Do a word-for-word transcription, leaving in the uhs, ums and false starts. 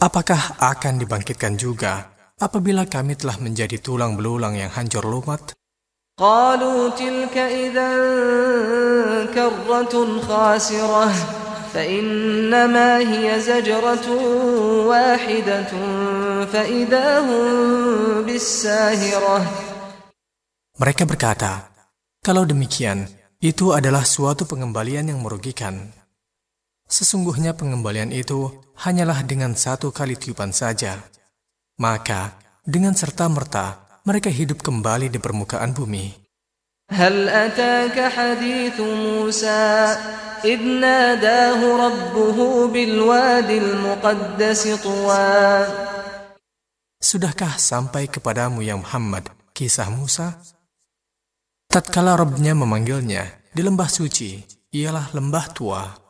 Apakah akan dibangkitkan juga apabila kami telah menjadi tulang belulang yang hancur lumat? قالوا تلك إذا كرة خاسرة فإنما هي زجرة واحدة فإذا هم بالساهرة. Mereka berkata, kalau demikian, itu adalah suatu pengembalian yang merugikan. Sesungguhnya pengembalian itu hanyalah dengan satu kali tiupan saja. Maka, dengan serta-merta, mereka hidup kembali di permukaan bumi. هل أتاك حديث موسى إذ ناداه ربه بالواد المقدس طوى. Sudahkah sampai kepadamu ya Muhammad kisah Musa? Tatkala Rabb-Nya memanggilnya di lembah suci, ialah lembah Tua.